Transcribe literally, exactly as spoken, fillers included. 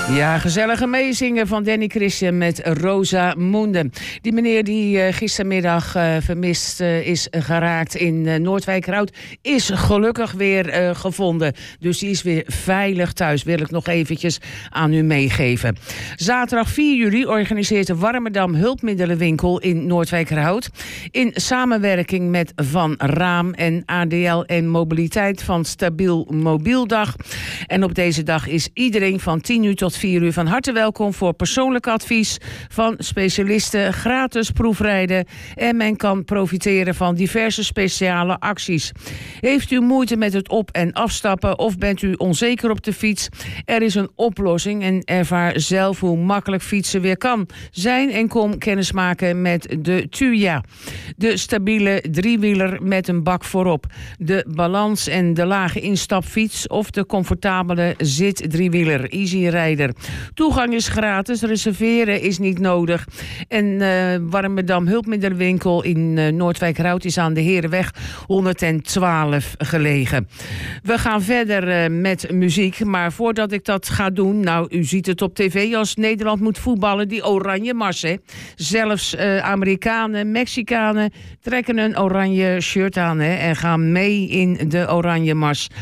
Ja, gezellige meezingen van Danny Christian met Rosa Moende. Die meneer die uh, gistermiddag uh, vermist uh, is geraakt in uh, Noordwijkerhout... is gelukkig weer uh, gevonden. Dus die is weer veilig thuis. Wil ik nog eventjes aan u meegeven. Zaterdag vier juli organiseert de Warmerdam Hulpmiddelenwinkel in Noordwijkerhout... in samenwerking met Van Raam en A D L en Mobiliteit van Stabiel Mobieldag. En op deze dag is iedereen van tien uur tot vier uur van harte welkom voor persoonlijk advies van specialisten, gratis proefrijden en men kan profiteren van diverse speciale acties. Heeft u moeite met het op- en afstappen of bent u onzeker op de fiets? Er is een oplossing en ervaar zelf hoe makkelijk fietsen weer kan zijn en kom kennismaken met de Tuya. De stabiele driewieler met een bak voorop. De balans en de lage instapfiets of de comfortabele zit-driewieler. Easy Rider. Toegang is gratis, reserveren is niet nodig. En uh, Warmerdam Hulpmiddelenwinkel in uh, Noordwijkerhout is aan de Herenweg honderdtwaalf gelegen. We gaan verder uh, met muziek, maar voordat ik dat ga doen, nou, u ziet het op tv als Nederland moet voetballen, die oranje mars, hè. Zelfs uh, Amerikanen, Mexicanen trekken een oranje shirt aan, hè, en gaan mee in de oranje mars.